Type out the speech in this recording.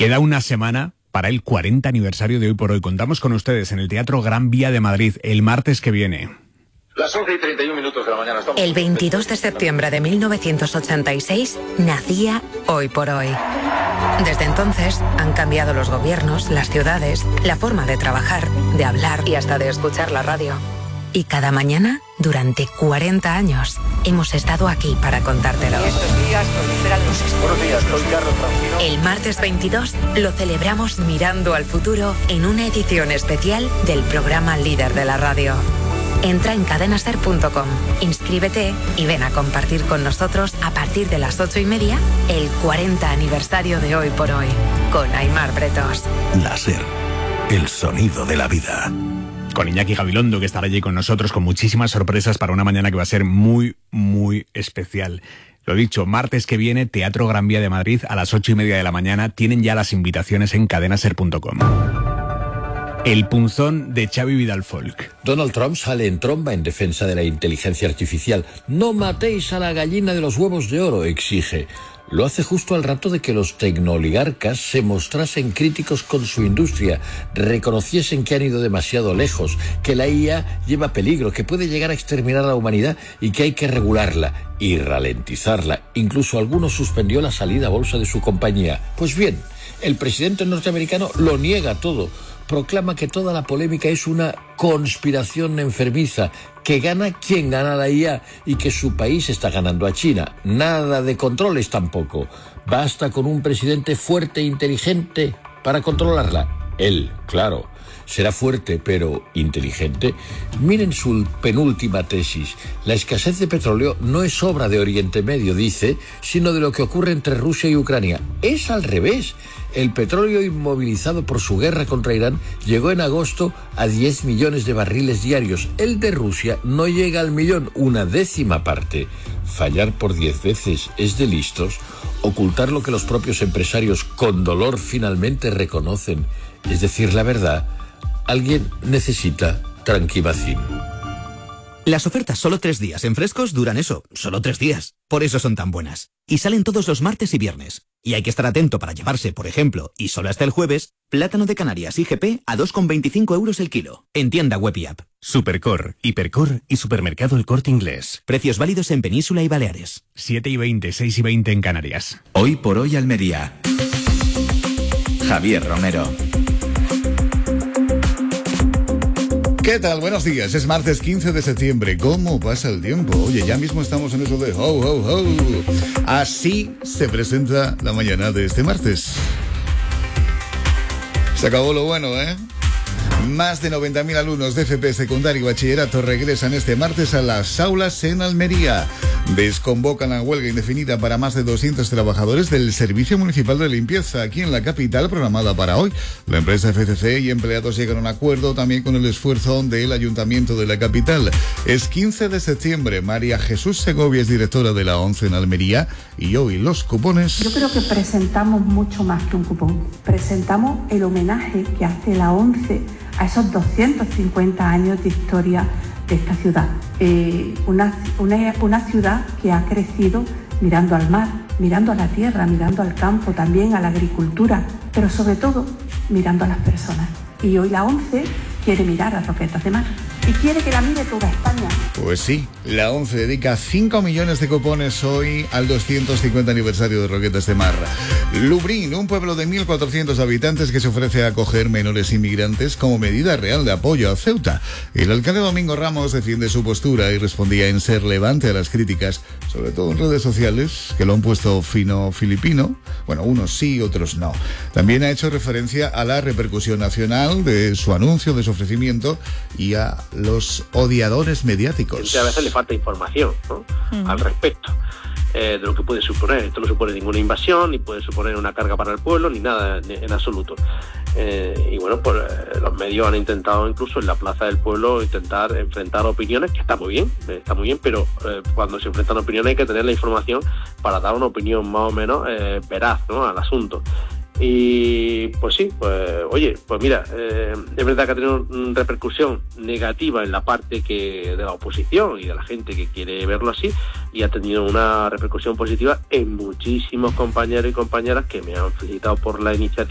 Queda una semana para el 40 aniversario de Hoy por Hoy. Contamos con ustedes en el Teatro Gran Vía de Madrid el martes que viene. Las 11:31 de la mañana. El 22 de septiembre de 1986 nacía Hoy por Hoy. Desde entonces han cambiado los gobiernos, las ciudades, la forma de trabajar, de hablar y hasta de escuchar la radio. Y cada mañana, durante 40 años, hemos estado aquí para contártelo. Estos días proliferan los estudios. Buenos días, soy Carlos Francino. El martes 22 lo celebramos mirando al futuro en una edición especial del programa líder de la radio. Entra en cadenaser.com, inscríbete y ven a compartir con nosotros a partir de las 8:30 el 40 aniversario de Hoy por Hoy, con Aimar Bretos. La SER, el sonido de la vida. Con Iñaki Gabilondo, que estará allí con nosotros con muchísimas sorpresas para una mañana que va a ser muy, muy especial. Lo dicho, martes que viene, Teatro Gran Vía de Madrid a las 8:30 de la mañana. Tienen ya las invitaciones en cadenaser.com. El punzón de Xavi Vidal Folk. Donald Trump sale en tromba en defensa de la inteligencia artificial. No matéis a la gallina de los huevos de oro, exige. Lo hace justo al rato de que los tecnooligarcas se mostrasen críticos con su industria, reconociesen que han ido demasiado lejos, que la IA lleva peligro, que puede llegar a exterminar a la humanidad y que hay que regularla y ralentizarla. Incluso alguno suspendió la salida a bolsa de su compañía. Pues bien, el presidente norteamericano lo niega todo. Proclama que toda la polémica es una conspiración enfermiza, que gana quien gana la IA y que su país está ganando a China. Nada de controles tampoco. Basta con un presidente fuerte e inteligente para controlarla. Él, claro, será fuerte pero inteligente. Miren su penúltima tesis. La escasez de petróleo no es obra de Oriente Medio, dice, sino de lo que ocurre entre Rusia y Ucrania. Es al revés. El petróleo inmovilizado por su guerra contra Irán llegó en agosto a 10 millones de barriles diarios. El de Rusia no llega al millón, una décima parte. Fallar por 10 veces es de listos. Ocultar lo que los propios empresarios con dolor finalmente reconocen, es decir, la verdad. Alguien necesita Tranquimacin. Las ofertas solo 3 días en Frescos duran eso, solo 3 días. Por eso son tan buenas. Y salen todos los martes y viernes. Y hay que estar atento para llevarse, por ejemplo, y solo hasta el jueves, plátano de Canarias IGP a 2,25 euros el kilo. En tienda web y app. Supercor, Hipercor y Supermercado El Corte Inglés. Precios válidos en Península y Baleares. 7:20, 6:20 en Canarias. Hoy por Hoy Almería. Javier Romero. ¿Qué tal? Buenos días. Es martes 15 de septiembre. ¿Cómo pasa el tiempo? Oye, ya mismo estamos en eso de ho, ho, ho. Así se presenta la mañana de este martes. Se acabó lo bueno, ¿eh? Más de 90.000 alumnos de FP secundario y bachillerato regresan este martes a las aulas en Almería. Desconvocan la huelga indefinida para más de 200 trabajadores del Servicio Municipal de Limpieza aquí en la capital, programada para hoy. La empresa FCC y empleados llegan a un acuerdo también con el esfuerzo del Ayuntamiento de la capital. Es 15 de septiembre. María Jesús Segovia es directora de la ONCE en Almería y hoy los cupones. Yo creo que presentamos mucho más que un cupón. Presentamos el homenaje que hace la ONCE a esos 250 años de historia de esta ciudad. Una ciudad que ha crecido mirando al mar, mirando a la tierra, mirando al campo, también a la agricultura, pero sobre todo mirando a las personas. Y hoy la ONCE quiere mirar a Roquetas de Mar y quiere que la mire toda España. Pues sí, la ONCE dedica 5 millones de cupones hoy al 250 aniversario de Roquetas de Mar. Lubrín, un pueblo de 1.400 habitantes que se ofrece a acoger menores inmigrantes como medida real de apoyo a Ceuta. El alcalde Domingo Ramos defiende su postura y respondía en ser levante a las críticas, sobre todo en redes sociales, que lo han puesto fino filipino. Bueno, unos sí, otros no. También ha hecho referencia a la repercusión nacional de su anuncio, de su ofrecimiento y a los odiadores mediáticos. A veces le falta información, ¿no? Al respecto de lo que puede suponer. Esto no supone ninguna invasión, ni puede suponer una carga para el pueblo, ni nada en absoluto. Y bueno, pues los medios han intentado incluso en la Plaza del Pueblo intentar enfrentar opiniones, que está muy bien, pero cuando se enfrentan opiniones hay que tener la información para dar una opinión más o menos veraz, ¿no?, al asunto. Y pues sí, pues mira, es verdad que ha tenido una repercusión negativa en la parte de la oposición y de la gente que quiere verlo así, y ha tenido una repercusión positiva en muchísimos compañeros y compañeras que me han felicitado por la iniciativa